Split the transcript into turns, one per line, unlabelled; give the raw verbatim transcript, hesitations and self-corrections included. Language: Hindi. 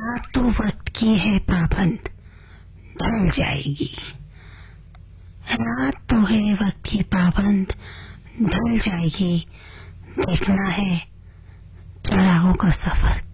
रात तो वक्त की है पाबंद, ढल जाएगी। रात तो है वक्त की पाबंद, ढल जाएगी। देखना है चरागों का सफर